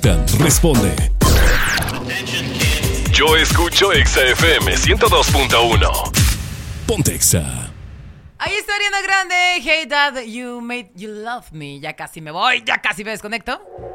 Responde. Yo escucho Exa FM 102.1. Ponte Exa. Ahí está Ariana Grande. Hey Dad, you love me. Ya casi me voy, ya casi me desconecto.